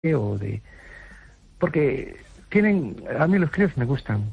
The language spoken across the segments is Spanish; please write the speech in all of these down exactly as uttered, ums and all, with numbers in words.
o de... Porque tienen, a mí los críos me gustan.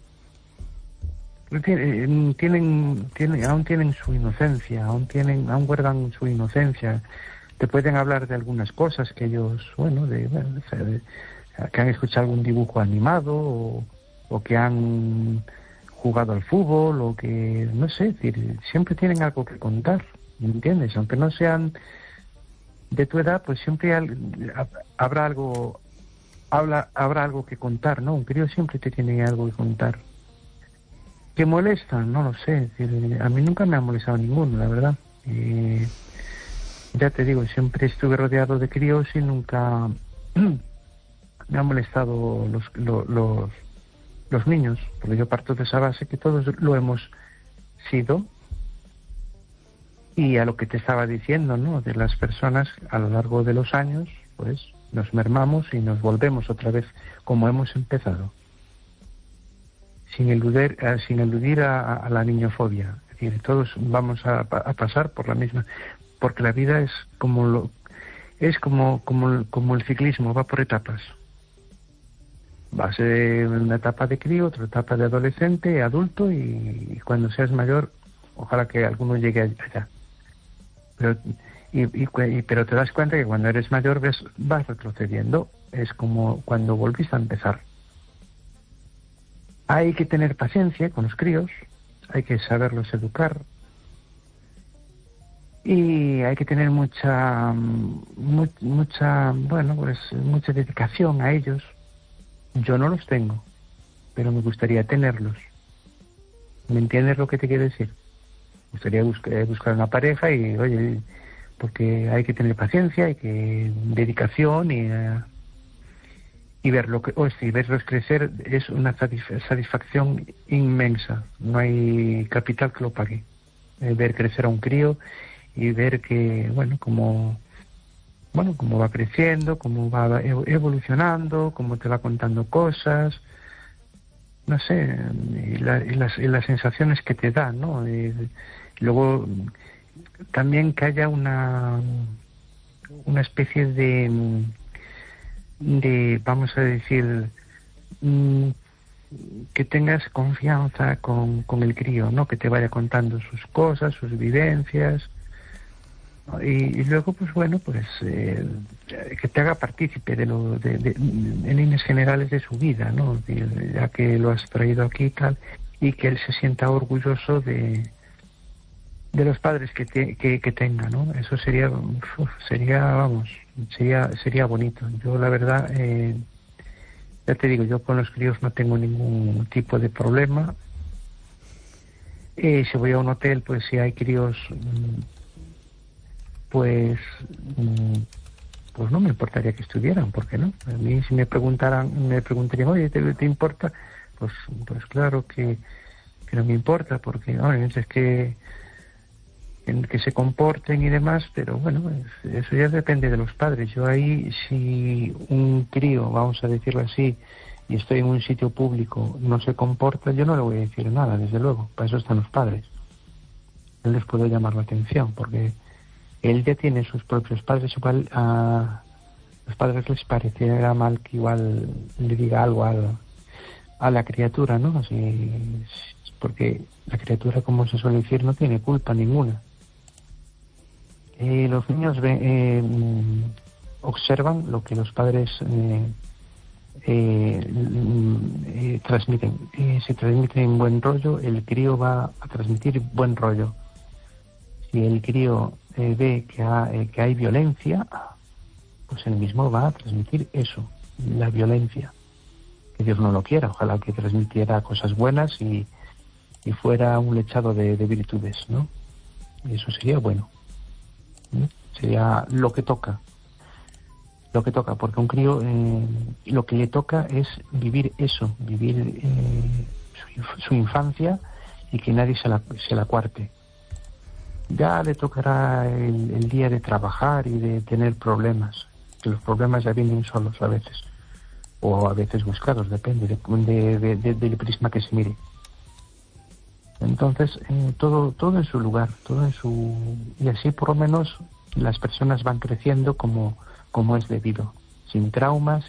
Tienen, tienen, tienen, aún tienen su inocencia, aún tienen, aún guardan su inocencia. Te pueden hablar de algunas cosas que ellos, bueno, de, bueno, o sea, de que han escuchado algún dibujo animado o, o que han jugado al fútbol o que, no sé, es decir, siempre tienen algo que contar, ¿me entiendes? Aunque no sean de tu edad, pues siempre hay, habrá algo, habla, habrá algo que contar, ¿no? Un crío siempre te tiene algo que contar. ¿Qué molestan? No lo sé. Es decir, a mí nunca me ha molestado ninguno, la verdad. Eh, ya te digo, siempre estuve rodeado de críos y nunca me han molestado los, los, los, los niños, porque yo parto de esa base que todos lo hemos sido. Y a lo que te estaba diciendo, ¿no? De las personas a lo largo de los años, pues nos mermamos y nos volvemos otra vez como hemos empezado. Sin eludir, eh, sin eludir a, a la niñofobia. Es decir, todos vamos a, a pasar por la misma, porque la vida es como lo, es como, como, como el ciclismo, va por etapas. Va a ser una etapa de crío, otra etapa de adolescente, adulto, y, y cuando seas mayor, ojalá que alguno llegue allá. Pero, y, y, y, pero te das cuenta que cuando eres mayor ves, vas retrocediendo. Es como cuando volviste a empezar. Hay que tener paciencia con los críos, hay que saberlos educar y hay que tener mucha, mu mucha, bueno, pues mucha dedicación a ellos. Yo no los tengo, pero me gustaría tenerlos. ¿Me entiendes lo que te quiero decir? Me gustaría buscar, buscar una pareja y, oye, porque hay que tener paciencia, hay que dedicación y... Uh, y ver lo que, o sí, verlos crecer es una satisfacción inmensa. No hay capital que lo pague. Eh, ver crecer a un crío y ver que, bueno, como, bueno, cómo va creciendo, cómo va evolucionando, cómo te va contando cosas, no sé, y, la, y, las, y las sensaciones que te da, ¿no? Y luego también que haya una, una especie de de, vamos a decir, mmm, que tengas confianza con, con el crío, ¿no? Que te vaya contando sus cosas, sus vivencias, ¿no? y, y luego, pues bueno, pues eh, que te haga partícipe de lo, de, de, en líneas generales de su vida, ¿no? Ya que lo has traído aquí y tal, y que él se sienta orgulloso de de los padres que, te, que, que tenga, ¿no? Eso sería, uf, sería, vamos, sería sería bonito. Yo la verdad, eh, ya te digo, yo con los críos no tengo ningún tipo de problema. Eh, si voy a un hotel, pues si hay críos, pues, pues no me importaría que estuvieran, ¿por qué no? A mí si me preguntaran, me preguntarían, oye, ¿te, te importa? Pues, pues claro que, que no me importa, porque, oye, es que en que se comporten y demás, pero bueno, eso ya depende de los padres. Yo ahí, si un crío, vamos a decirlo así, y estoy en un sitio público, no se comporta, yo no le voy a decir nada, desde luego, para eso están los padres. Él les puede llamar la atención, porque él ya tiene sus propios padres, igual a los padres les parecerá mal que igual le diga algo a la, a la criatura, ¿no? Así, porque la criatura, como se suele decir, no tiene culpa ninguna. Eh, los niños ve, eh, observan lo que los padres eh, eh, eh, transmiten. Eh, si transmiten buen rollo, el crío va a transmitir buen rollo. Si el crío eh, ve que, ha, eh, que hay violencia, pues él mismo va a transmitir eso, la violencia. Que Dios no lo quiera, ojalá que transmitiera cosas buenas y, y fuera un lechado de, de virtudes, ¿no? Y eso sería bueno. Sería lo que toca lo que toca porque un crío eh, lo que le toca es vivir eso, vivir eh, su, su infancia y que nadie se la, se la cuarte. Ya le tocará el, el día de trabajar y de tener problemas, que los problemas ya vienen solos a veces o a veces buscados, depende de, de, de, de, del prisma que se mire. Entonces, eh, todo todo en su lugar, todo en su... Y así por lo menos las personas van creciendo como, como es debido. sin traumas